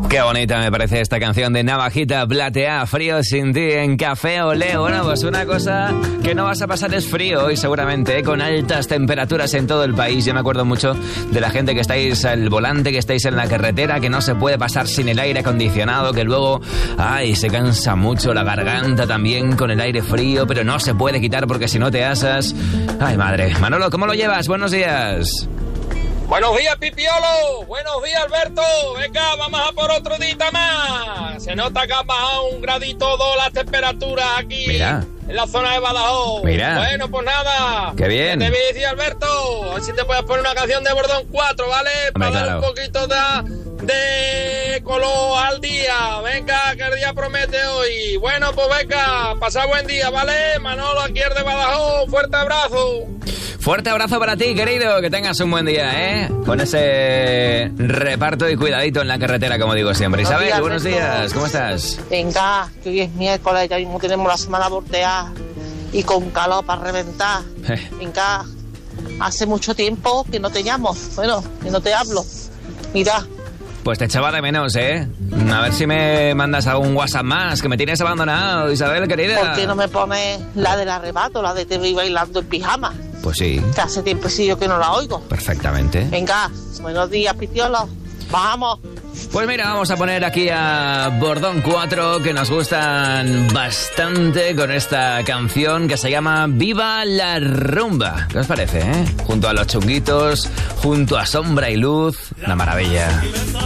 Qué bonita me parece esta canción de Navajita Platea, Frío sin ti en Café Olé. Bueno, pues una cosa que no vas a pasar es frío hoy seguramente, con altas temperaturas en todo el país. Yo me acuerdo mucho de la gente que estáis al volante, que estáis en la carretera, que no se puede pasar sin el aire acondicionado, que luego, se cansa mucho la garganta también con el aire frío, pero no se puede quitar porque si no te asas. Ay, madre. Manolo, ¿cómo lo llevas? Buenos días. Buenos días, Pipiolo. Buenos días, Alberto. Venga, vamos a por otro día más. Se nota que ha bajado 1 gradito 2 las temperaturas aquí. Mira. En la zona de Badajoz. Mira. Bueno, pues nada. Qué bien. ¿Qué te voy a decir, Alberto? A ver si te puedes poner una canción de Bordón 4, ¿vale? Hombre, para dar claro. un poquito de color al día. Venga, que el día promete hoy. Bueno, pues venga, pasad buen día, ¿vale? Manolo, aquí es de Badajoz. Fuerte abrazo. Fuerte abrazo para ti, querido. Que tengas un buen día, ¿eh? Con ese reparto y cuidadito en la carretera, como digo siempre. Isabel, buenos días. ¿Cómo estás? Venga, que hoy es miércoles, ya mismo tenemos la semana volteada y con calor para reventar. Venga, hace mucho tiempo que no te llamo, bueno, que no te hablo. Mira. Pues te echaba de menos, ¿eh? A ver si me mandas algún WhatsApp más, que me tienes abandonado, Isabel, querida. ¿Por qué no me pones la del arrebato, la de te vi bailando en pijama? Pues sí. Que hace tiempecillo que no la oigo. Perfectamente. Venga, buenos días, Pitiolo. Vamos. Pues mira, vamos a poner aquí a Bordón 4, que nos gustan bastante con esta canción que se llama Viva la Rumba. ¿Qué os parece, eh? Junto a Los Chunguitos, junto a Sombra y Luz, una maravilla.